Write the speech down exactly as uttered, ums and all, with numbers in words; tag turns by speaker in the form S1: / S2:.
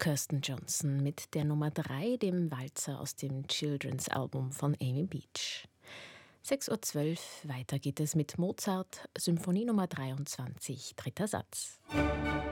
S1: Kirsten Johnson mit der Nummer drei, dem Walzer aus dem Children's Album von Amy Beach. sechs Uhr zwölf, weiter geht es mit Mozart, Symphonie Nummer dreiundzwanzig, dritter Satz.